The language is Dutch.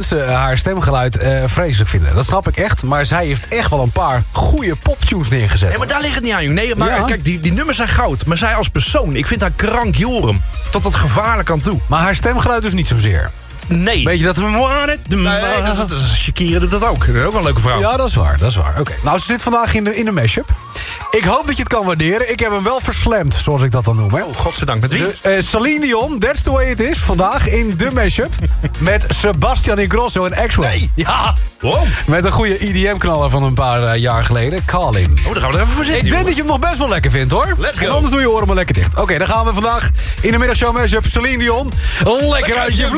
mensen haar stemgeluid vreselijk vinden. Dat snap ik echt. Maar zij heeft echt wel een paar goede poptunes neergezet. Nee, maar daar ligt het niet aan, jong. Nee, maar Ja. kijk, die nummers zijn goud. Maar zij als persoon, ik vind haar krankjorum. Tot dat gevaarlijk aan toe. Maar haar stemgeluid dus niet zozeer. Nee. Weet je dat we... Nee, Shakira doet dat ook. Dat is ook wel een leuke vrouw. Ja, dat is waar. Oké. Nou, ze zit vandaag in de mashup. Ik hoop dat je het kan waarderen. Ik heb hem wel verslamd, zoals ik dat dan noem. Hè. Oh, godzijdank. Met wie? Celine Dion, That's the way it is. Vandaag in de mashup. Met Sebastian Ingrosso en Axwell. Nee. Ja. Wow. Met een goede EDM-knaller van een paar jaar geleden. Calling. Oh, daar gaan we er even voor zitten, Ik denk jongen. dat je hem nog best wel lekker vindt, hoor. Let's go. En anders doe je oren maar lekker dicht. Oké, dan gaan we vandaag in de middagshow mashup. Celine Dion. Lekker uit je